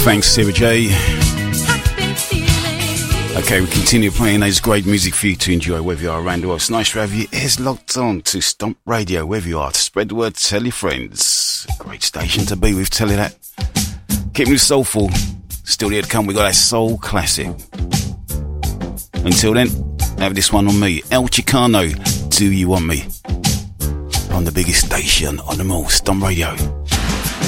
Thanks, Sarah J. Okay, we continue playing those great music for you to enjoy wherever you are around the world. It's nice to have your ears locked on to Stomp Radio, wherever you are. To spread the word, tell your friends. Great station to be with, tell you that. Keeping it soulful. Still here to come, we got that soul classic. Until then, have this one on me. El Chicano, Do You Want Me? On the biggest station on them all, Stomp Radio.